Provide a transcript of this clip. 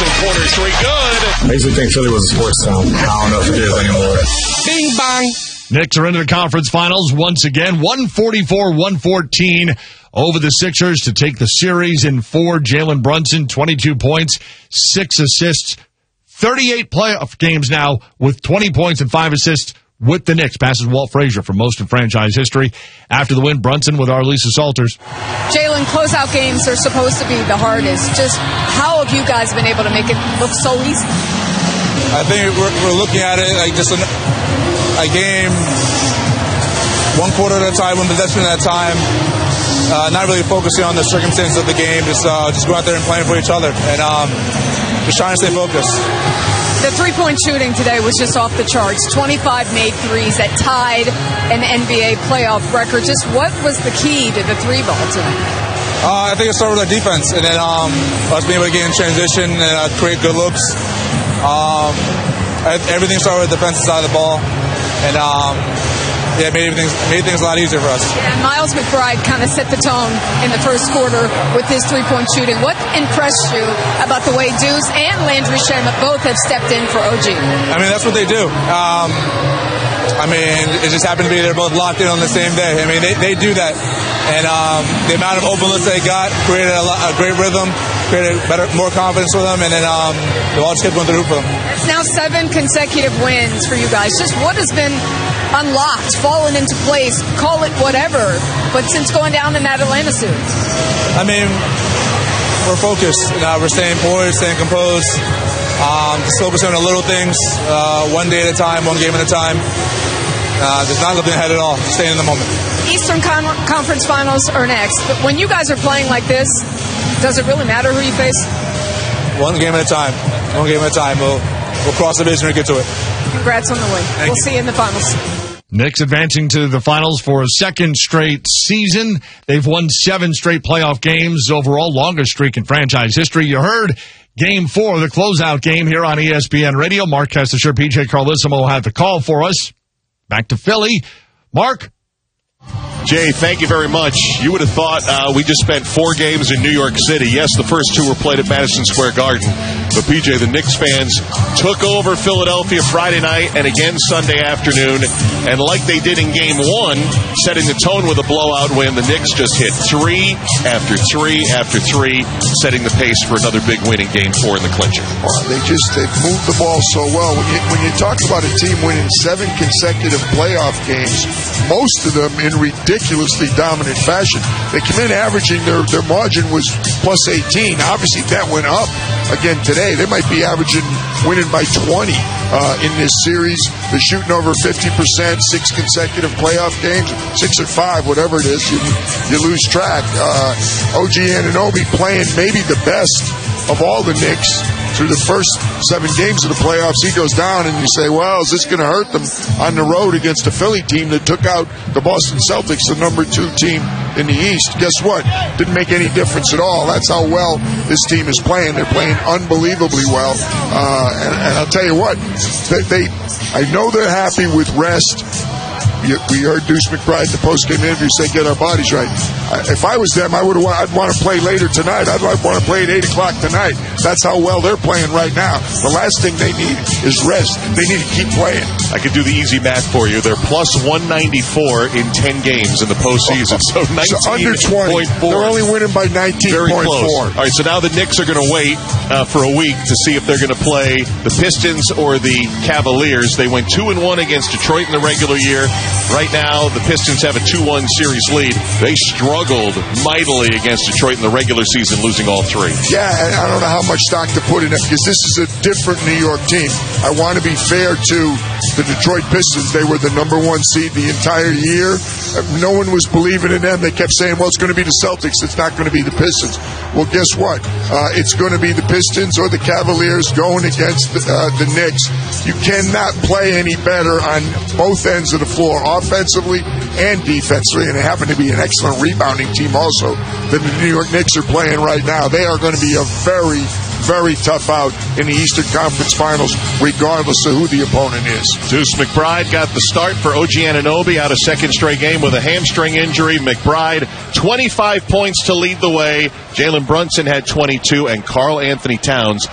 Brunson, corner three, good. I used to think Philly was a sports town. I don't know if it is anymore. Bing, bang. Knicks are into the conference finals once again, 144-114 over the Sixers to take the series in 4. Jalen Brunson, 22 points, 6 assists, 38 playoff games now with 20 points and 5 assists with the Knicks. Passes Walt Frazier for most in franchise history. After the win, Brunson with our Lisa Salters. Jalen, closeout games are supposed to be the hardest. Just how have you guys been able to make it look so easy? I think we're looking at it like just a game, one quarter at a time, one possession at a time. Not really focusing on the circumstances of the game, just go out there and playing for each other, and just trying to stay focused. The three-point shooting today was just off the charts. 25 made threes that tied an NBA playoff record. Just what was the key to the three ball tonight? I think it started with our defense, and then us being able to get in transition and create good looks. Everything started with the defensive side of the ball, and it made things a lot easier for us. And Miles McBride kind of set the tone in the first quarter with his three-point shooting. What impressed you about the way Deuce and Landry Shamet both have stepped in for OG? I mean, that's what they do. It just happened to be they're both locked in on the same day. I mean, they do that. And the amount of open looks they got created a great rhythm, created more confidence for them, and then the ball just kept going through the hoop for them. It's now 7 consecutive wins for you guys. Just what has been unlocked, fallen into place, call it whatever, but since going down in that Atlanta series? I mean, we're focused. We're staying poised, staying composed, just focusing on the little things, one day at a time, one game at a time. Just not looking ahead at all, staying in the moment. Eastern Conference Finals are next, but when you guys are playing like this, does it really matter who you face? One game at a time. One game at a time. We'll cross the vision and get to it. Congrats on the win. We'll see you in the finals. Knicks advancing to the finals for a second straight season. They've won 7 straight playoff games, overall longest streak in franchise history. You heard Game 4, the closeout game here on ESPN Radio. Mark Kestecher, PJ Carlissimo had the call for us. Back to Philly. Mark? Jay, thank you very much. You would have thought we just spent 4 games in New York City. Yes, the first 2 were played at Madison Square Garden. But, PJ, the Knicks fans took over Philadelphia Friday night and again Sunday afternoon. And like they did in Game 1, setting the tone with a blowout win, the Knicks just hit 3 after 3 after 3, setting the pace for another big win in Game 4 in the clincher. Well, they moved the ball so well. When you talk about a team winning 7 consecutive playoff games, most of them in ridiculously dominant fashion. They come in averaging, their margin was plus 18. Obviously, that went up again today. They might be averaging winning by 20 in this series. They're shooting over 50%, 6 consecutive playoff games, 6 or 5, whatever it is. You lose track. OG Anunoby playing maybe the best of all the Knicks through the first 7 games of the playoffs. He goes down, and you say, well, is this going to hurt them on the road against a Philly team that took out the Boston Celtics, the number 2 team in the East? Guess what? Didn't make any difference at all. That's how well this team is playing. They're playing unbelievably well. And I'll tell you what, I know they're happy with rest. We heard Deuce McBride in the post-game interview say, get our bodies right. If I was them, I'd want to play later tonight. I'd want to play at 8 o'clock tonight. That's how well they're playing right now. The last thing they need is rest. They need to keep playing. I could do the easy math for you. They're plus 194 in 10 games in the postseason. So 19.4. Under 20. They're only winning by 19.4. Very close. All right, so now the Knicks are going to wait for a week to see if they're going to play the Pistons or the Cavaliers. They went 2-1 against Detroit in the regular year. Right now, the Pistons have a 2-1 series lead. They struggled mightily against Detroit in the regular season, losing all 3. Yeah, and I don't know how much stock to put in it because this is a different New York team. I want to be fair to the Detroit Pistons. They were the number 1 seed the entire year. No one was believing in them. They kept saying, well, it's going to be the Celtics. It's not going to be the Pistons. Well, guess what? It's going to be the Pistons or the Cavaliers going against the Knicks. You cannot play any better on both ends of the floor, offensively and defensively, and they happen to be an excellent rebounding team also than the New York Knicks are playing right now. They are going to be a very, very tough out in the Eastern Conference Finals, regardless of who the opponent is. Deuce McBride got the start for OG Anunoby out of second straight game with a hamstring injury. McBride, 25 points to lead the way. Jalen Brunson had 22, and Karl Anthony Towns